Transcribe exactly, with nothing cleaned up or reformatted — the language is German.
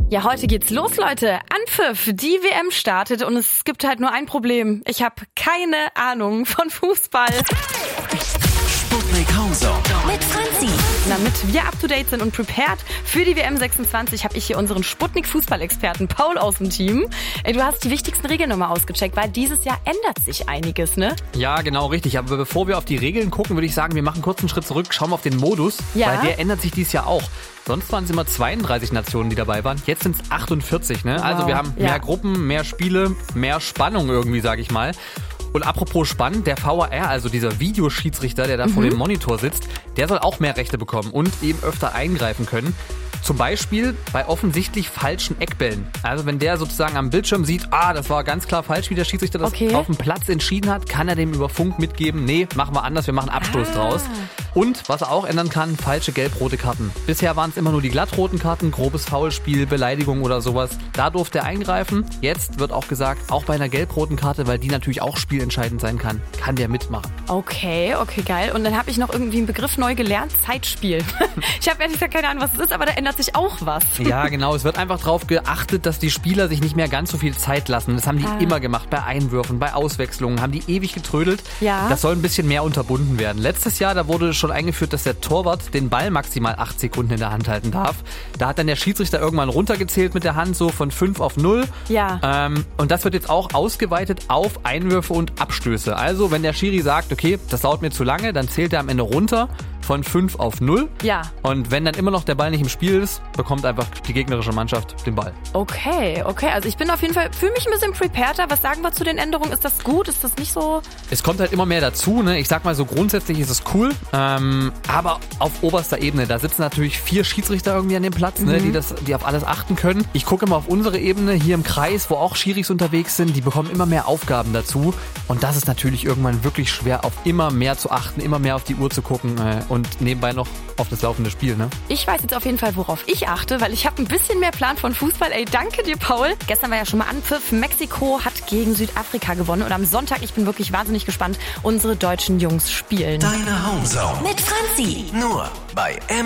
Ja, heute geht's los, Leute. Anpfiff, die W M startet und es gibt halt nur ein Problem. Ich habe keine Ahnung von Fußball. Sputnik Homezone mit Franzi. Damit wir up to date sind und prepared für die W M sechsundzwanzig, habe ich hier unseren Sputnik-Fußballexperten Paul aus dem Team. Ey, du hast die wichtigsten Regeln nochmal ausgecheckt, weil dieses Jahr ändert sich einiges, ne? Ja, genau, richtig. Aber bevor wir auf die Regeln gucken, würde ich sagen, wir machen kurz einen Schritt zurück, schauen wir auf den Modus, Ja. weil der ändert sich dieses Jahr auch. Sonst waren es immer zweiunddreißig Nationen, die dabei waren. Jetzt sind es achtundvierzig, ne? Also Wow. wir haben Ja. mehr Gruppen, mehr Spiele, mehr Spannung irgendwie, sag ich mal. Und apropos spannend, der V A R, also dieser Videoschiedsrichter, der da vor dem Monitor sitzt, der soll auch mehr Rechte bekommen und eben öfter eingreifen können. Zum Beispiel bei offensichtlich falschen Eckbällen. Also wenn der sozusagen am Bildschirm sieht, ah, das war ganz klar falsch, wie der Schiedsrichter das Okay. auf dem Platz entschieden hat, kann er dem über Funk mitgeben, nee, machen wir anders, wir machen Abstoß Ah. draus. Und was er auch ändern kann, falsche gelb-rote Karten. Bisher waren es immer nur die glattroten Karten, grobes Foulspiel, Beleidigung oder sowas. Da durfte er eingreifen. Jetzt wird auch gesagt, auch bei einer gelb-roten Karte, weil die natürlich auch spielentscheidend sein kann, kann der mitmachen. Okay, okay, geil. Und dann habe ich noch irgendwie einen Begriff neu gelernt, Zeitspiel. Ich habe ehrlich gesagt keine Ahnung, was es ist, aber da ändert sich auch was. Ja, genau. Es wird einfach darauf geachtet, dass die Spieler sich nicht mehr ganz so viel Zeit lassen. Das haben die Ah. immer gemacht. Bei Einwürfen, bei Auswechslungen haben die ewig getrödelt. Ja. Das soll ein bisschen mehr unterbunden werden. Letztes Jahr, da wurde schon eingeführt, dass der Torwart den Ball maximal acht Sekunden in der Hand halten darf. Da hat dann der Schiedsrichter irgendwann runtergezählt mit der Hand, so von fünf auf null. Ja. Ähm, und das wird jetzt auch ausgeweitet auf Einwürfe und Abstöße. Also, wenn der Schiri sagt, okay, das dauert mir zu lange, dann zählt er am Ende runter von fünf auf null. Ja. Und wenn dann immer noch der Ball nicht im Spiel ist, bekommt einfach die gegnerische Mannschaft den Ball. Okay, okay. Also ich bin auf jeden Fall, fühle mich ein bisschen prepareder. Was sagen wir zu den Änderungen? Ist das gut? Ist das nicht so? Es kommt halt immer mehr dazu, ne? Ich sag mal so, grundsätzlich ist es cool, ähm, aber auf oberster Ebene, da sitzen natürlich vier Schiedsrichter irgendwie an dem Platz, ne? die, das, die auf alles achten können. Ich gucke immer auf unsere Ebene, hier im Kreis, wo auch Schiris unterwegs sind, die bekommen immer mehr Aufgaben dazu. Und das ist natürlich irgendwann wirklich schwer, auf immer mehr zu achten, immer mehr auf die Uhr zu gucken äh, und nebenbei noch auf das laufende Spiel, ne? Ich weiß jetzt auf jeden Fall, worauf ich achte, weil ich habe ein bisschen mehr Plan von Fußball. Ey, danke dir, Paul. Gestern war ja schon mal Anpfiff. Mexiko hat gegen Südafrika gewonnen. Und am Sonntag, ich bin wirklich wahnsinnig gespannt, unsere deutschen Jungs spielen. Deine Homezone Mit Franzi. nur bei M